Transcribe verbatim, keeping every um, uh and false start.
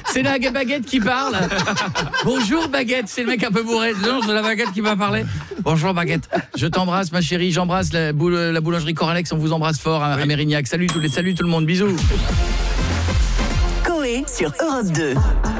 C'est la baguette qui parle. Bonjour baguette, c'est le mec un peu bourré. Non, c'est la baguette qui m'a parlé. Bonjour baguette. Je t'embrasse ma chérie, j'embrasse la, boule, la boulangerie Coralex, on vous embrasse fort à, oui. à Mérignac. Salut tous les salut tout le monde, bisous. Coé sur Europe deux.